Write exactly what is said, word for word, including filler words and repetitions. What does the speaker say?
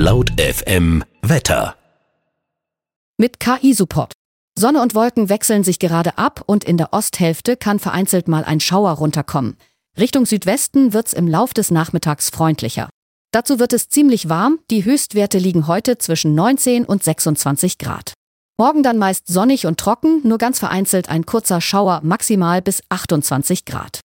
Laut F M Wetter. Mit K I-Support. Sonne und Wolken wechseln sich gerade ab und in der Osthälfte kann vereinzelt mal ein Schauer runterkommen. Richtung Südwesten wird's im Lauf des Nachmittags freundlicher. Dazu wird es ziemlich warm, die Höchstwerte liegen heute zwischen neunzehn und sechsundzwanzig Grad. Morgen dann meist sonnig und trocken, nur ganz vereinzelt ein kurzer Schauer, maximal bis achtundzwanzig Grad.